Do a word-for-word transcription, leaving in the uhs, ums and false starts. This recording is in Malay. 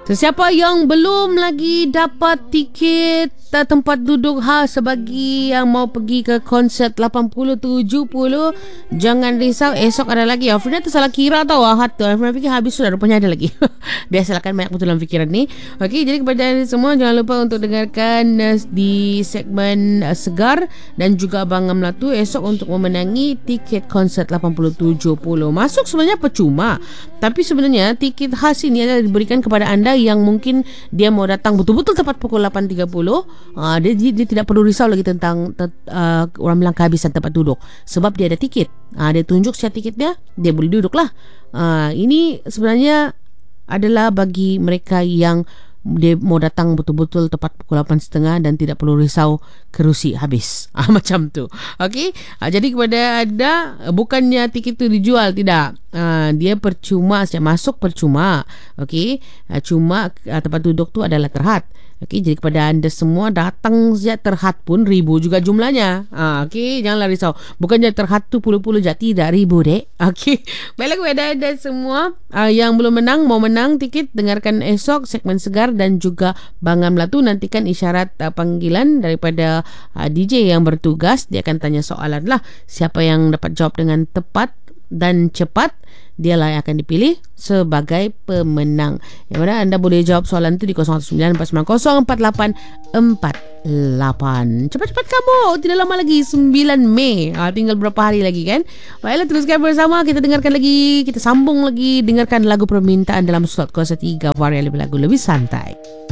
Sesiapa yang belum lagi dapat tiket tempat duduk khas bagi yang mau pergi ke konsert lapan puluh tujuh puluh, jangan risau, esok ada lagi. Afrina tu salah kira tau Ahad tu. Afrina fikir habis sudah, rupanya ada lagi. Biasalah kan, banyak betul dalam fikiran ni. Okey, jadi kepada anda semua, jangan lupa untuk dengarkan uh, di segmen uh, Segar dan juga Abang Melatu esok untuk memenangi tiket konsert lapan puluh tujuh puluh. Masuk sebenarnya percuma, tapi sebenarnya tiket khas ini adalah diberikan kepada anda yang mungkin dia mau datang betul-betul tepat pukul lapan tiga puluh. Uh, dia, dia, dia tidak perlu risau lagi tentang uh, orang bilang kehabisan tempat duduk, sebab dia ada tiket. uh, Dia tunjuk siapa tiketnya, dia boleh duduk lah. uh, Ini sebenarnya adalah bagi mereka yang dia mau datang betul-betul tepat pukul lapan tiga puluh dan tidak perlu risau kerusi habis. Ah, macam tu. Okey. Ah, jadi kepada anda, bukannya tiket tu dijual, tidak. Ah, dia percuma saja, masuk percuma. Okey. Ah, cuma ah, tempat duduk tu adalah terhad. Okey, jadi kepada anda semua, datang saja terhad pun ribu juga jumlahnya. Ah, okey, janganlah risau. Bukannya terhad tu puluh-puluh je, tidak, ribu dek. Okey. Baiklah kepada anda semua ah, yang belum menang, mau menang tiket, dengarkan esok segmen Segar dan juga Bangan Melatu. Nantikan isyarat uh, panggilan daripada uh, D J yang bertugas. Dia akan tanya soalan lah. Siapa yang dapat jawab dengan tepat dan cepat, dialah yang akan dipilih sebagai pemenang. Yang mana anda boleh jawab soalan itu di kosong satu sembilan empat sembilan kosong empat lapan empat lapan. Cepat-cepat kamu, tidak lama lagi, sembilan Mei. ha, Tinggal berapa hari lagi kan. Baiklah, teruskan bersama. Kita dengarkan lagi, kita sambung lagi, dengarkan lagu permintaan dalam slot kuasa tiga, varian lebih lagu lebih santai.